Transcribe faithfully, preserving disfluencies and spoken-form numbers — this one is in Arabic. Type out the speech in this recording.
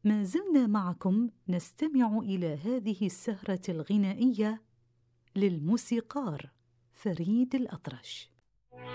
ما زلنا معكم نستمع إلى هذه السهرة الغنائية للموسيقار فريد الأطرش.